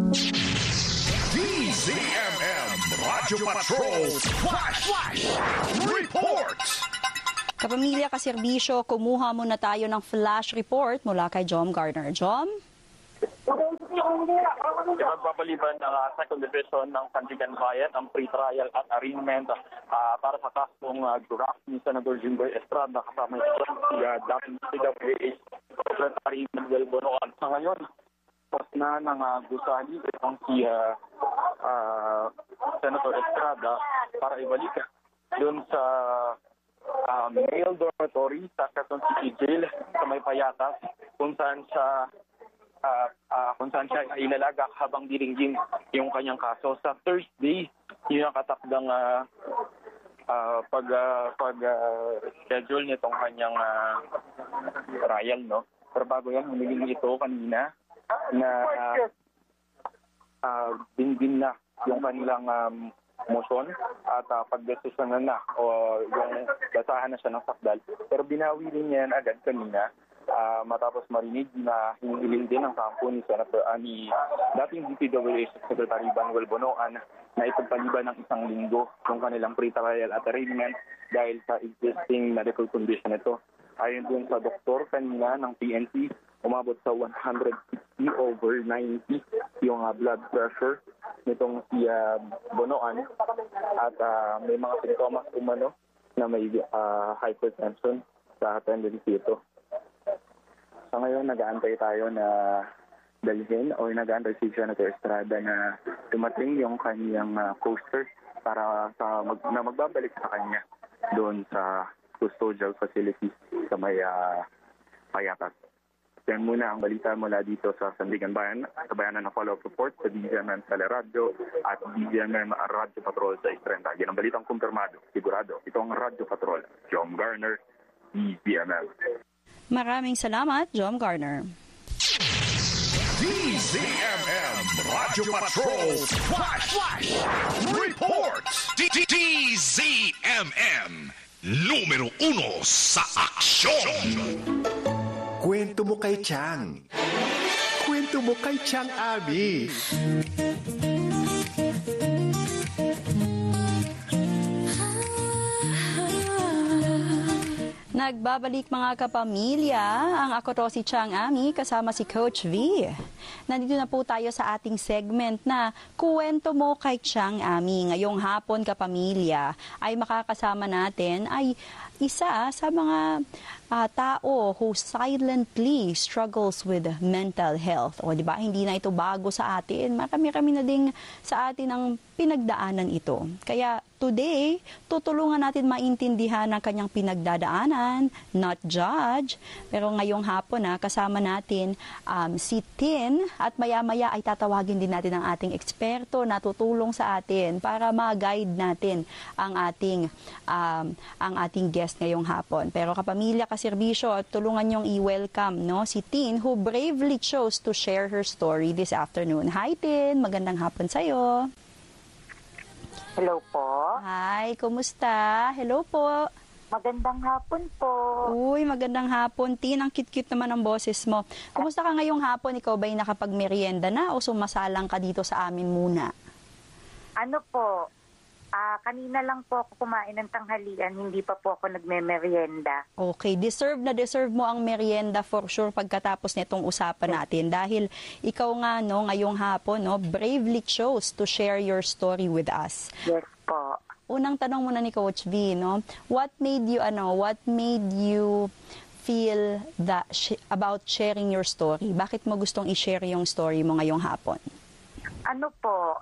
DZMM Radyo Patrol Flash Reports. Kapamilya Kaserbisyo, kumuha muna tayo ng flash report mula kay Jom Garner. Jom? Magpapaliban ng second division ng Sandigan Bayan ang pre-trial at arraignment para sa kasong draft ni Senator Jinggoy Estrada kasama si dating CWH Secretary Manuel Bonoan. Sa ngayon, pas na ng gusali itong si Senator Estrada para ibalik doon sa male dormitory sa Quezon City Jail sa may Payatas kung saan siya ilalaga habang diringgin yung kanyang kaso. Sa Thursday, yun ang katakdang schedule nitong kanyang trial, no? Pero bago yan, humiling ito kanina na din na yung kanilang motion at pagdesisyonan na o yung basahan na siya ng sakdal. Pero binawi rin niya yan agad kanina matapos marinig na hinihiling din ang kampo ni Senator dating DPWH Secretary Manuel Bonoan na ipagpaliban ng isang linggo yung kanilang pre-trial at arraignment dahil sa existing medical condition ito. Ayon din sa doktor kanina ng PNP, umabot sa 160/90 yung blood pressure nitong si Bonoan at may mga sintomas umano na may hypertension sa tendency ito. So ngayon, nag-aantay tayo na dalhin o nag-aantay si Senator Estrada na dumating yung kanyang coaster para na magbabalik sa kanya doon sa custodial facility sa may Payatas. Yan muna ang balita mula dito sa Sandigan Bayan. Kabayanan ng follow-up report sa DZMM Teleradyo at DZMM Radyo Patrol sa 30. Yan ang balitang kumpirmado. Sigurado, ito ang Radyo Patrol. Jom Garner, DZMM. Maraming salamat, Jom Garner. DZMM Radyo Patrol Flash Reports. DZMM Numero 1 sa aksyon. Kwento mo kay Chang. Kwento mo kay Chang Ami. Nagbabalik mga kapamilya, ang ako to si Chang Ami kasama si Coach V. Nandito na po tayo sa ating segment na Kuwento Mo Kay Chang Ami. Ngayong hapon kapamilya ay makakasama natin ay isa sa mga tao who silently struggles with mental health. O di ba, hindi na ito bago sa atin. Marami-rami na ding sa atin ang pinagdaanan ito. Kaya today, tutulungan natin maintindihan ang kanyang pinagdadaanan, not judge. Pero ngayong hapon kasama natin si Tin at maya-maya ay tatawagin din natin ang ating eksperto na tutulong sa atin para ma-guide natin ang ating guest ngayong hapon. Pero kapamilya kaserbisyo, tulungan niyong i-welcome si Tin who bravely chose to share her story this afternoon. Hi Tin, magandang hapon sa'yo. Hello po. Hi, kumusta? Hello po. Magandang hapon po. Uy, magandang hapon. Tin, ang cute-cute naman ang boses mo. Kumusta ka ngayong hapon? Ikaw ba'y nakapag-merienda na o sumasalang ka dito sa amin muna? Ano po, kanina lang po ako kumain ng tanghalian, hindi pa po ako nagme-merienda. Okay, deserve na deserve mo ang merienda for sure pagkatapos nitong usapan natin. Dahil ikaw nga ngayong hapon bravely chose to share your story with us. Yes po. Unang tanong muna ni Coach V, what made you feel that about sharing your story? Bakit mo gustong i-share yung story mo ngayong hapon? Ano po,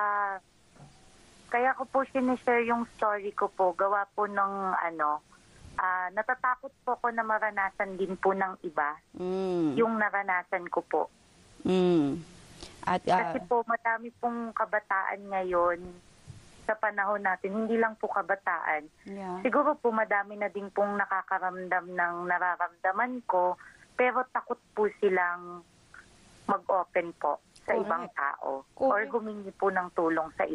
kaya ko po sinishare yung story ko po, gawa po ng natatakot po ko na maranasan din po ng iba, yung naranasan ko po. At, kasi po madami pong kabataan ngayon sa panahon natin, hindi lang po kabataan. Yeah. Siguro po madami na din pong nakakaramdam ng nararamdaman ko, pero takot po silang mag-open po sa ibang tao or humingi po ng tulong sa iba.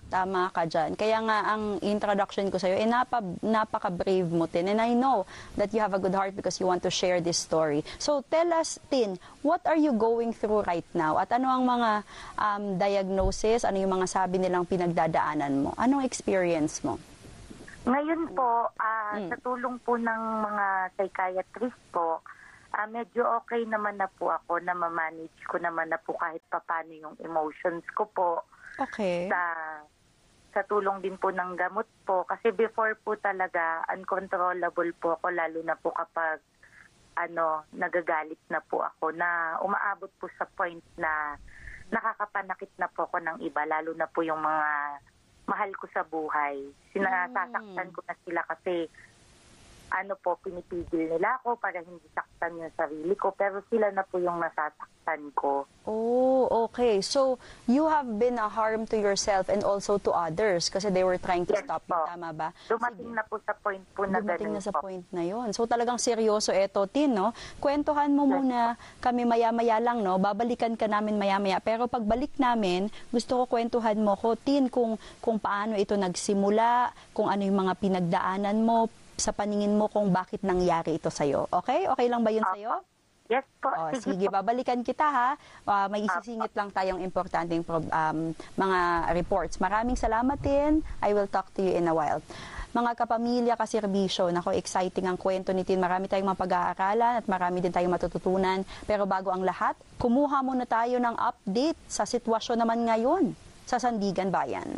Tama ka dyan. Kaya nga ang introduction ko sa'yo, napaka-brave mo, Tin. And I know that you have a good heart because you want to share this story. So tell us, Tin, what are you going through right now? At ano ang mga diagnosis, ano yung mga sabi nilang pinagdadaanan mo? Anong experience mo? Ngayon po, sa tulong po ng mga psychiatrist po, medyo okay naman na po ako na ma-manage ko naman na po kahit papano yung emotions ko po. Okay. Sa tulong din po ng gamot po. Kasi before po talaga, uncontrollable po ako, lalo na po kapag nagagalit na po ako, na umaabot po sa point na nakakapanakit na po ako ng iba, lalo na po yung mga mahal ko sa buhay. Sinasasaktan ko na sila kasi pinipigil nila ako para hindi saktan yung sarili ko. Pero sila na po yung nasasaktan ko. Oh, okay. So, you have been a harm to yourself and also to others kasi they were trying to stop you. Tama ba? Dumating na po sa point po na Dumating na sa point na yun. So, talagang seryoso eto, Tin, no? Kwentuhan mo muna kami maya-maya lang, no? Babalikan ka namin maya-maya. Pero pagbalik namin, gusto ko kwentuhan mo ko, Tin, kung paano ito nagsimula, kung ano yung mga pinagdaanan mo, sa paningin mo kung bakit nangyari ito sa'yo. Okay? Okay lang ba yun sa'yo? Yes po. Sige, babalikan kita ha. May isisingit lang tayong importanteng mga reports. Maraming salamat din. I will talk to you in a while. Mga kapamilya, kaserbisyo, nako, exciting ang kwento ni Tin. Marami tayong mapag-aaralan at marami din tayong matututunan. Pero bago ang lahat, kumuha muna tayo ng update sa sitwasyon naman ngayon sa Sandigan Bayan.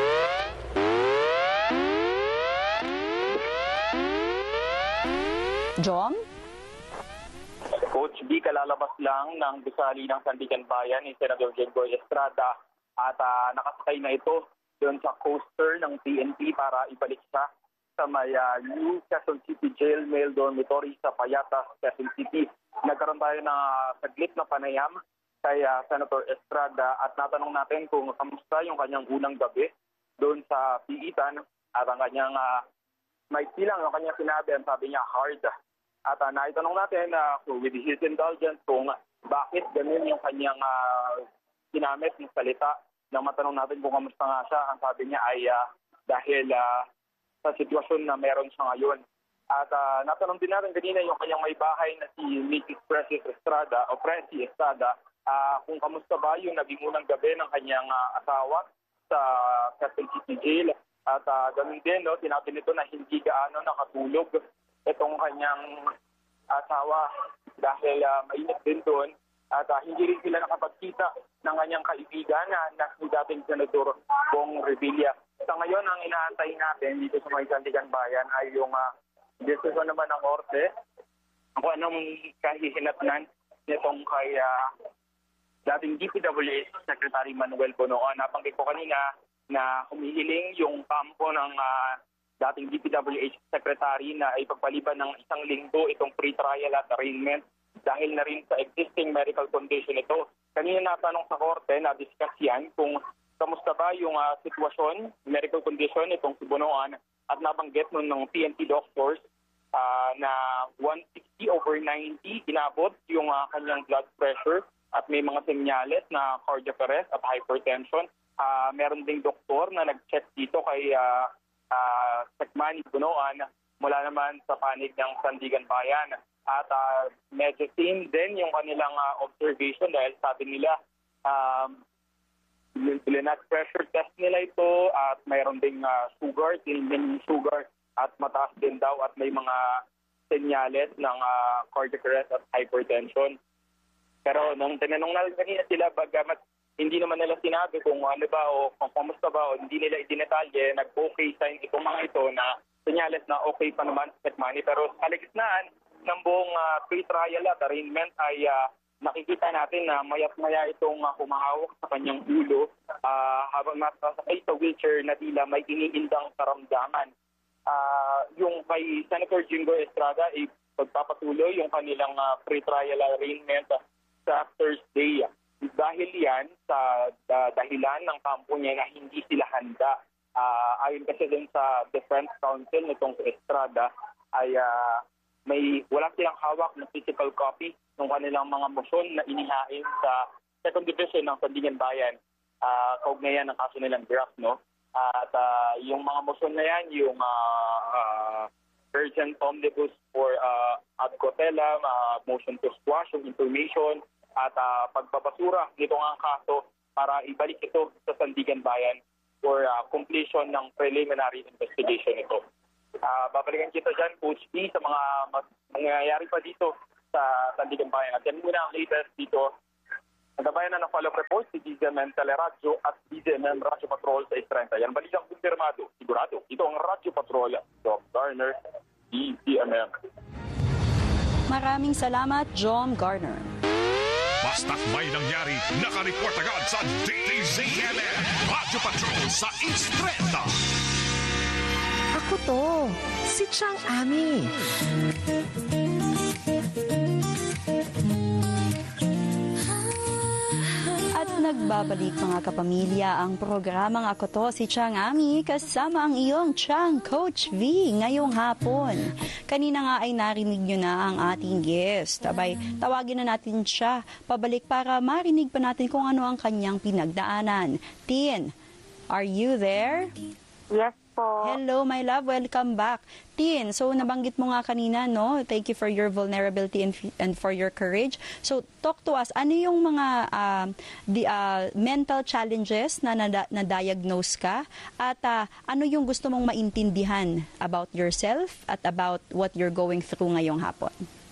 Jom? Coach B, kalalabas lang ng gusali ng Sandigan Bayan ni Senador Jinggoy Estrada at nakasakay na ito doon sa coaster ng PNP para ibalik siya sa may New Quezon City Jail Male Dormitory sa Payatas, Quezon City. Nagkaroon tayo ng saglit na panayam kay Senator Estrada at natanong natin kung kamusta yung kanyang unang gabi doon sa piitan at ang kanyang may silang yung kanyang sinabi, ang sabi niya hard. At naitanong natin with his indulgence kung bakit ganun yung kanyang ginamit ng salita. Nang matanong natin kung kamusta nga siya, ang sabi niya ay dahil sa sitwasyon na meron siya ngayon. At natanong din natin kanina yung kanyang may bahay na si Mrs. Precious Estrada o Preci Estrada kung kamusta ba yung naging unang gabi ng kanyang asawa sa Quezon City Jail. At ganun din, no, sinabi nito na hindi gaano nakatulog itong kanyang asawa dahil mainit din doon at hindi rin sila nakapagkita ng kanyang kaibigan na si dating Senador Bong Revilla. Sa ngayon, ang inaantay natin dito sa may Sandigan Bayan ay yung desisyon naman ng Korte kung anong kahihinatnan nitong kay dating DPWH Secretary Manuel Bonoan. Nabanggit ko kanina na humihiling yung kampo ng dating DPWH Secretary na ipagpaliban ng 1 linggo itong pre-trial at arraignment dahil na rin sa existing medical condition ito. Kanina natanong sa korte na discuss yan kung kamusta ba yung sitwasyon, medical condition itong si Bonoan at nabanggit nun ng PNP doctors na 160/90 inabot yung kanyang blood pressure at may mga senyales na cardiac arrest at hypertension. Meron ding doktor na nag-check dito kay Sekmani Bonoan mula naman sa panig ng Sandigan Bayan. At medyo thin din yung kanilang observation dahil sabi nila blood pressure test nila ito at mayroon ding sugar, din sugar at mataas din daw at may mga senyales ng cardiac arrest at hypertension. Pero nung tinanong natin kanina sila, bagamat hindi naman nila sinabi kung ano ba o kung kamusta ba o hindi nila idinetalye, nag-okay sign itong mga ito na senyales na okay pa naman sa Sekmani. Pero sa kaligitnaan ng buong pre-trial at arraignment ay nakikita natin na mayat-maya itong humahawak sa kanyang ulo habang nasasakay sa wheelchair na tila may iniindang karamdaman. Yung kay Senator Jinggoy Estrada ay pagpapatuloy yung kanilang pre-trial arraignment sa Thursday. Dahil yan sa dahilan ng kampo niya na hindi sila handa. Ayon kasi din sa Defense Counsel nitong si Estrada ay wala silang hawak ng physical copy ng kanilang mga motion na inihain sa Second Division ng Sandigan Bayan. Kaugnayan ng kaso nilang draft, no? At yung mga motion na yan, yung urgent omnibus for Adcotela, motion to squash yung information, at pagbabasura nito ang kaso para ibalik ito sa Sandigan Bayan for completion ng preliminary investigation ito. Babalikan kita dyan, Coach B, sa mga mangyayari pa dito sa Sandigan Bayan. At yan muna ang latest dito. Nagabayan na ng follow-up report si DZMM Teleradyo at DZMM Radyo Patrol sa Estrenta. Yan balitang kumpirmado, sigurado. Ito ang Radyo Patrol, John Garner, DZMM. Maraming salamat, John Garner. Basta't may nangyari, nakareport agad sa DZMM Radyo Patrol sa Estrenta. Ako to, si Chang Ami. At nagbabalik mga kapamilya ang programang Ako To, si Chang Ami, kasama ang iyong Chang Coach V ngayong hapon. Kanina nga ay narinig nyo na ang ating guest. Abay, tawagin na natin siya pabalik para marinig pa natin kung ano ang kanyang pinagdaanan. Tin, are you there? Yes po. Hello, my love. Welcome back. Tin, so nabanggit mo nga kanina, no? Thank you for your vulnerability and for your courage. So, talk to us. Ano yung mga mental challenges na na-diagnose ka? At ano yung gusto mong maintindihan about yourself at about what you're going through ngayong hapon?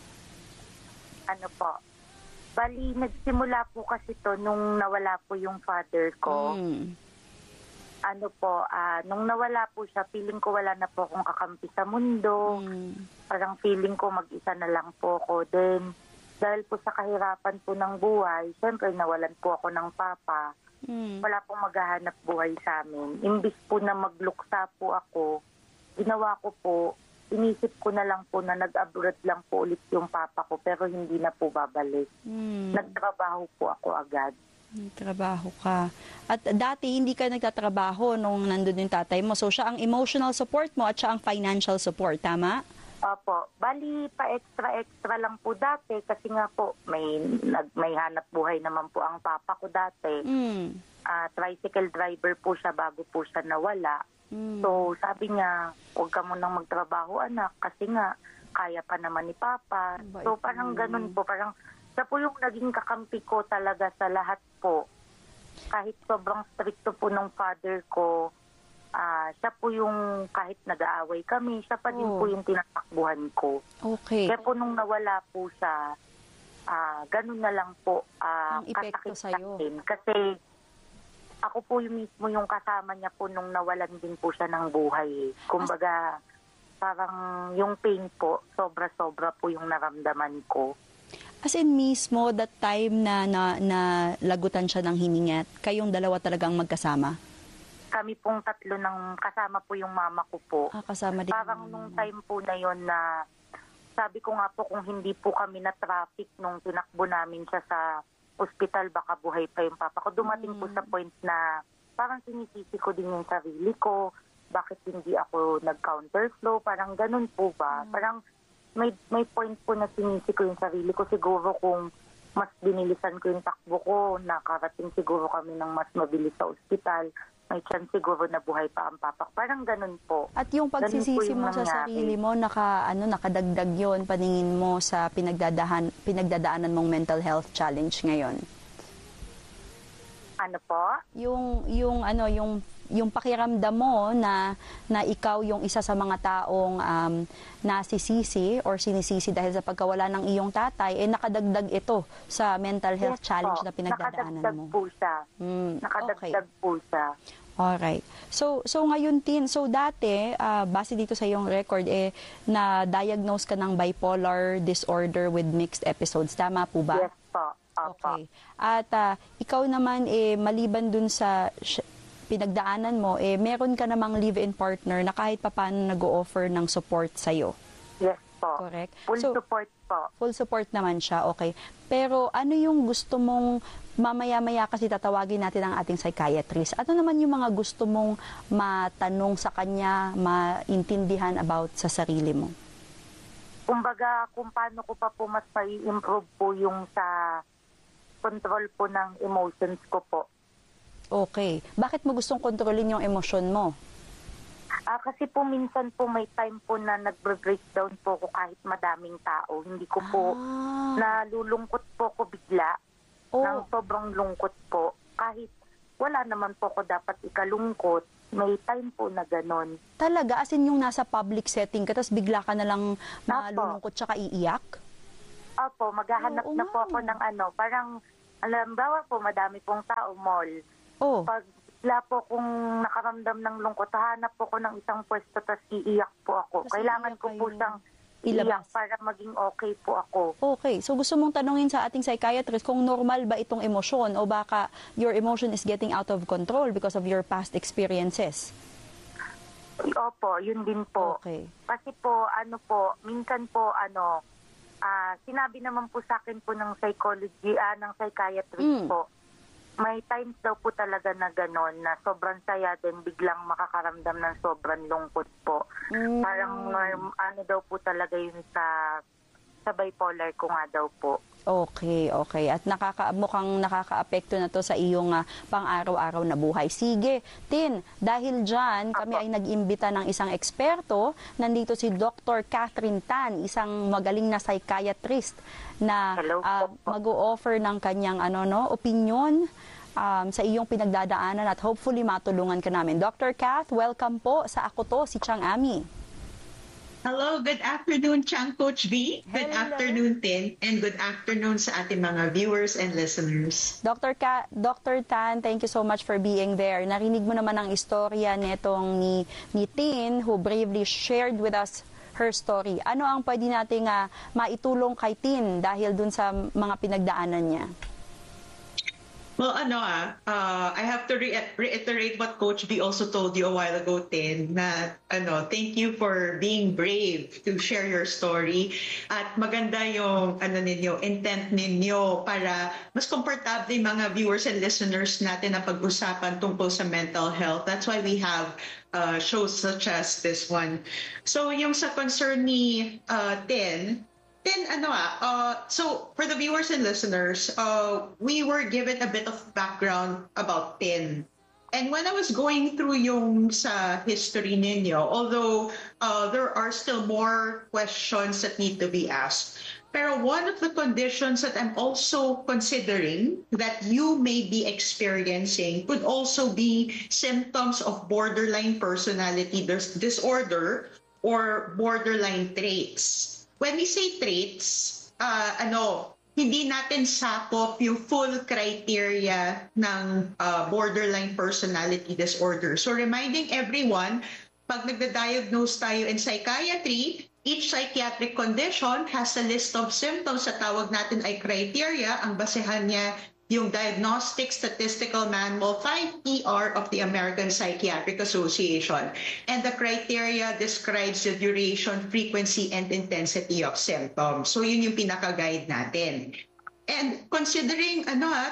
Ano po? Bali, nagsimula po kasi to nung nawala po yung father ko. Ano po, nung nawala po siya, feeling ko wala na po akong kakampi sa mundo. Parang feeling ko mag-isa na lang po ako. Then, dahil po sa kahirapan po ng buhay, syempre nawalan po ako ng papa. Wala pong maghahanap buhay sa amin. Imbis po na magluksa po ako, ginawa ko po, inisip ko na lang po na nag-abroad lang po ulit yung papa ko, pero hindi na po babalik. Nagtrabaho po ako agad. Trabaho ka. At dati hindi ka nagtatrabaho nung nandun yung tatay mo. So siya ang emotional support mo at siya ang financial support, tama? Opo. Bali, pa-extra lang po dati kasi nga po may hanap buhay naman po ang papa ko dati. Tricycle driver po siya bago po siya nawala. So sabi niya, huwag ka munang magtrabaho anak kasi nga kaya pa naman ni papa. So parang ganun po, parang siya po yung naging kakampi ko talaga sa lahat po. Kahit sobrang stricto po ng father ko, siya po yung kahit nag-aaway kami, siya pa din po yung tinatakbuhan ko. Okay. Kaya po nung nawala po siya, ganun na lang po ang epekto sa'yo. Kasi ako po yung mismo yung kasama niya po nung nawalan din po siya ng buhay. Kumbaga, parang yung pain po, sobra-sobra po yung naramdaman ko. As in mismo, that time na lagutan siya ng hininga, kayong dalawa talagang magkasama? Kami pong tatlo ng kasama po yung mama ko po. Kasama din. Parang nung time po na yon na sabi ko nga po kung hindi po kami na-traffic nung tinakbo namin siya sa ospital, baka buhay pa yung papa ko. Dumating po sa point na parang sinisisi ko din yung sarili ko. Bakit hindi ako nag-counterflow? Parang ganun po ba? Parang may point po na sinisi ko yung sarili ko. Siguro kung mas binilisan ko yung takbo ko, nakarating siguro kami ng mas mabilis sa ospital, may chance siguro na buhay pa ang papa. Parang ganun po. At yung pagsisisi mo sa sarili mo, nakadagdag yon paningin mo sa pinagdadaanan mong mental health challenge ngayon? Ano po? Yung pakiramdam mo na ikaw yung isa sa mga taong nasisisi or sinisisi dahil sa pagkawala ng iyong tatay, nakadagdag ito sa mental health challenge na pinagdadaanan mo. Nakadagdag po siya. Alright. So ngayon, Tin, dati, base dito sa iyong record, na-diagnose ka ng bipolar disorder with mixed episodes. Tama po ba? Yes po. Okay. At ikaw naman, maliban dun sa pinagdaanan mo, meron ka namang live-in partner na kahit papaano nag-o-offer ng support sa'yo. Yes po. Correct? Full support po. Full support naman siya, okay. Pero ano yung gusto mong, mamaya-maya kasi tatawagin natin ang ating psychiatrist, ano naman yung mga gusto mong matanong sa kanya, maintindihan about sa sarili mo? Kumbaga, kung paano ko pa po mas mai-improve po yung sa control po ng emotions ko po. Okay. Bakit mo gustong kontrolin yung emosyon mo? Kasi po minsan po may time po na nagbre-breakdown po ako kahit madaming tao. Hindi ko po nalulungkot po ko bigla. Nang sobrang lungkot po. Kahit wala naman po ko dapat ikalungkot, may time po na ganon. Talaga? As in yung nasa public setting ka, tapos bigla ka na lang malulungkot tsaka iiyak? Opo, maghahanap na po ako ng parang, alambawa po, madami pong tao, mall. Pag bigla po kung nakaramdam ng lungkot, hahanap po ko ng isang pwesto, tapos iiyak po ako. Tas kailangan ko po siyang iiyak para maging okay po ako. Okay. So gusto mong tanungin sa ating psychiatrist kung normal ba itong emosyon o baka your emotion is getting out of control because of your past experiences? Opo, yun din po. Okay. Kasi po, minsan po, sinabi naman po sa akin po ng ng psychiatrist po, may times daw po talaga na gano'n, na sobrang saya din, biglang makakaramdam ng sobrang lungkot po. Parang daw po talaga yun sa bipolar ko nga daw po. Okay. At mukhang nakakaapekto na to sa iyong pang-araw-araw na buhay. Sige, Tin, dahil dyan, kami ay nag-imbita ng isang eksperto. Nandito si Dr. Catherine Tan, isang magaling na psychiatrist na mag-o-offer ng kanyang opinion sa iyong pinagdadaanan at hopefully matulungan ka namin. Dr. Cath, welcome po sa Ako To, si Chang Ami. Hello, good afternoon, Chang Coach V. Good afternoon, Tin. And good afternoon sa ating mga viewers and listeners. Dr. Tan, thank you so much for being there. Narinig mo naman ang istorya nitong ni Tin who bravely shared with us her story. Ano ang pwede nating maitulong kay Tin dahil dun sa mga pinagdaanan niya? Well, I have to reiterate what Coach B also told you a while ago, Tin, na thank you for being brave to share your story. At maganda yung intent ninyo para mas komportable yung mga viewers and listeners natin na pag-usapan tungkol sa mental health. That's why we have shows such as this one. So yung sa concern ni Tin, so for the viewers and listeners, we were given a bit of background about Tin. And when I was going through yung sa history ninyo, although there are still more questions that need to be asked, pero one of the conditions that I'm also considering that you may be experiencing could also be symptoms of borderline personality disorder or borderline traits. When we say traits, hindi natin sakop yung full criteria ng borderline personality disorder. So reminding everyone, pag nagda-diagnose tayo in psychiatry, each psychiatric condition has a list of symptoms sa tawag natin ay criteria. Ang basehan niya yung Diagnostic Statistical Manual 5ER of the American Psychiatric Association. And the criteria describes the duration, frequency, and intensity of symptoms. So yun yung pinaka-guide natin. And considering,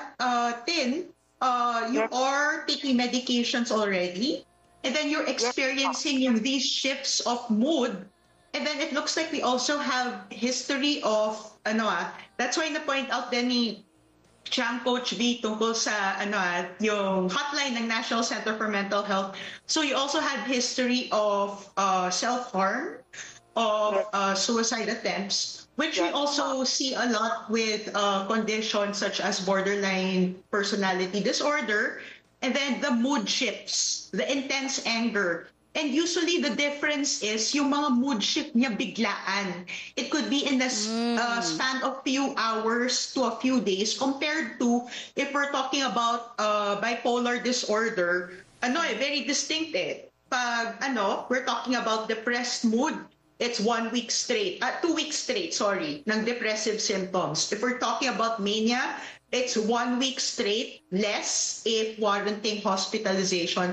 Tin, you are taking medications already, and then you're experiencing these shifts of mood, and then it looks like we also have history of, that's why na-point out din ni Chang Coach V tungkol sa yung hotline ng National Center for Mental Health. So you also had history of self-harm, of suicide attempts, which we also see a lot with conditions such as borderline personality disorder, and then the mood shifts, the intense anger. And usually the difference is yung mga mood shift niya biglaan. It could be in the span of few hours to a few days compared to if we're talking about bipolar disorder, very distinct eh. Pag we're talking about depressed mood, it's 1 week straight, 2 weeks straight, ng depressive symptoms. If we're talking about mania, it's 1 week straight, less if warranting hospitalization.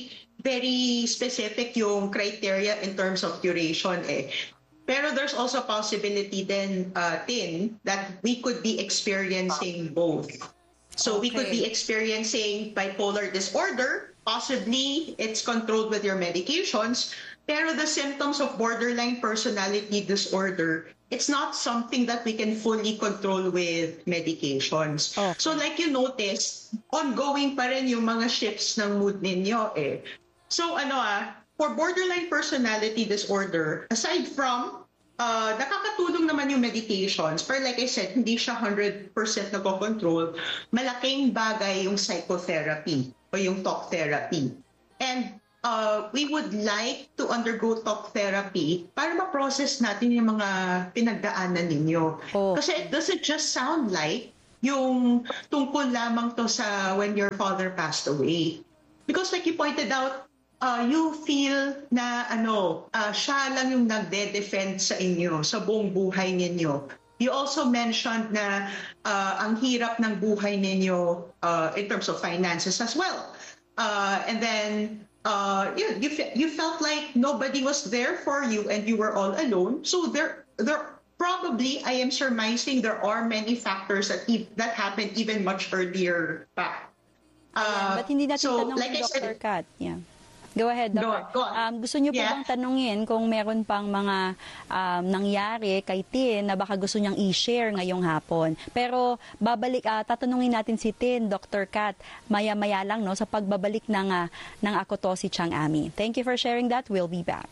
Very specific yung criteria in terms of duration eh. Pero there's also a possibility then, Tin, that we could be experiencing both. So we could be experiencing bipolar disorder, possibly it's controlled with your medications, pero the symptoms of borderline personality disorder it's not something that we can fully control with medications. Okay. So like you notice, ongoing pa rin yung mga shifts ng mood ninyo eh. So for borderline personality disorder, aside from nakakatulong naman yung medications, pero like I said, hindi siya 100% nagko-control. Malaking bagay yung psychotherapy o yung talk therapy. And we would like to undergo talk therapy para ma-process natin yung mga pinagdaanan ninyo. Kasi it doesn't just sound like yung tungkol lamang to sa when your father passed away. Because like you pointed out, you feel na siya lang yung nagde-defend sa inyo, sa buong buhay ninyo. You also mentioned na ang hirap ng buhay ninyo in terms of finances as well. And then you felt like nobody was there for you and you were all alone. So there probably, I am surmising, there are many factors that happened even much earlier back. But hindi natin so, tanong like si I Dr. said, Kat. Yeah. Go ahead, Doctor. Go on. Gusto niyo po Yeah. bang tanungin kung meron pang mga nangyari kay Tin na baka gusto niyang i-share ngayong hapon? Pero tatanungin natin si Tin, Dr. Kat, maya-maya lang sa pagbabalik ng Ako To Si Chang Ami. Thank you for sharing that. We'll be back.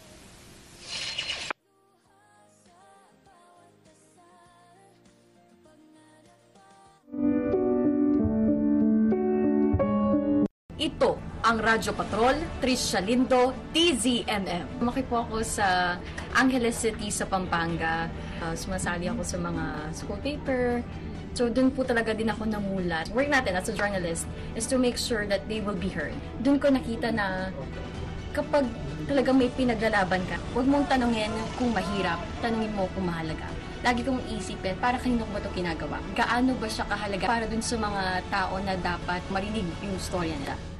Ito ang Radyo Patrol, Tricia Lindo, TZMM. Lumaki po ako sa Angeles City sa Pampanga. Sumasali ako sa mga school paper. So doon po talaga din ako namulat. Work natin as a journalist is to make sure that they will be heard. Doon ko nakita na kapag talaga may pinaglalaban ka, huwag mong tanungin kung mahirap, tanungin mo kung mahalaga. Lagi kong isipin, para kanino ko ba ito ginagawa? Gaano ba siya kahalaga para dun sa mga tao na dapat marinig yung storya nila?